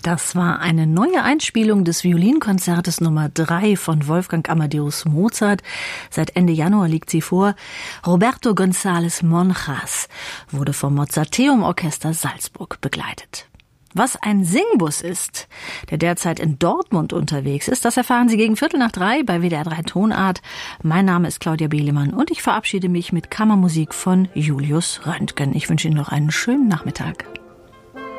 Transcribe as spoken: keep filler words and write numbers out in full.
Das war eine neue Einspielung des Violinkonzertes Nummer drei von Wolfgang Amadeus Mozart. Seit Ende Januar liegt sie vor. Roberto González Monjas wurde vom Mozarteum Orchester Salzburg begleitet. Was ein Singbus ist, der derzeit in Dortmund unterwegs ist, das erfahren Sie gegen Viertel nach drei bei W D R drei Tonart. Mein Name ist Claudia Behlemann und ich verabschiede mich mit Kammermusik von Julius Röntgen. Ich wünsche Ihnen noch einen schönen Nachmittag.